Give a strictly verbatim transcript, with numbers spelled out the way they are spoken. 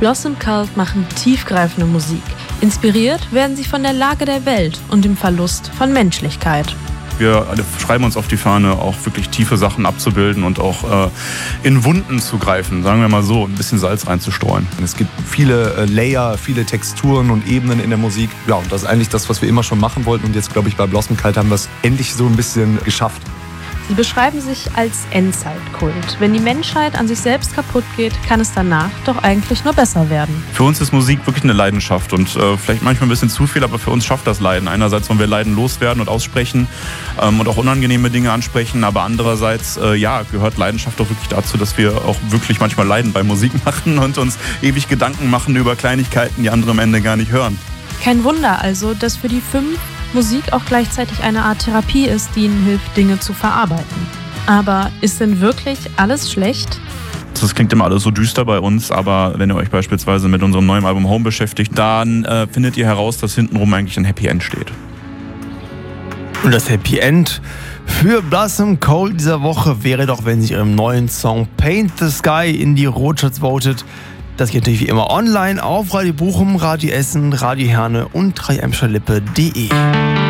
Blossom Cult machen tiefgreifende Musik. Inspiriert werden sie von der Lage der Welt und dem Verlust von Menschlichkeit. Wir schreiben uns auf die Fahne, auch wirklich tiefe Sachen abzubilden und auch äh, in Wunden zu greifen, sagen wir mal so, ein bisschen Salz reinzustreuen. Es gibt viele äh, Layer, viele Texturen und Ebenen in der Musik. Ja, und das ist eigentlich das, was wir immer schon machen wollten. Und jetzt, glaube ich, bei Blossom Cult haben wir es endlich so ein bisschen geschafft. Sie beschreiben sich als Endzeitkult. Wenn die Menschheit an sich selbst kaputt geht, kann es danach doch eigentlich nur besser werden. Für uns ist Musik wirklich eine Leidenschaft und äh, vielleicht manchmal ein bisschen zu viel, aber für uns schafft das Leiden. Einerseits wollen wir Leiden loswerden und aussprechen ähm, und auch unangenehme Dinge ansprechen, aber andererseits äh, ja, gehört Leidenschaft auch wirklich dazu, dass wir auch wirklich manchmal Leiden bei Musik machen und uns ewig Gedanken machen über Kleinigkeiten, die andere am Ende gar nicht hören. Kein Wunder also, dass für die fünf Musik auch gleichzeitig eine Art Therapie ist, die ihnen hilft, Dinge zu verarbeiten. Aber ist denn wirklich alles schlecht? Das klingt immer alles so düster bei uns, aber wenn ihr euch beispielsweise mit unserem neuen Album Home beschäftigt, dann äh, findet ihr heraus, dass hintenrum eigentlich ein Happy End steht. Und das Happy End für Blossom Cult dieser Woche wäre doch, wenn sie ihrem neuen Song Paint the Sky in die Rotschatz votet. Das geht natürlich wie immer online auf Radio Bochum, Radio Essen, Radio Herne und drei Emscher Lippe punkt de.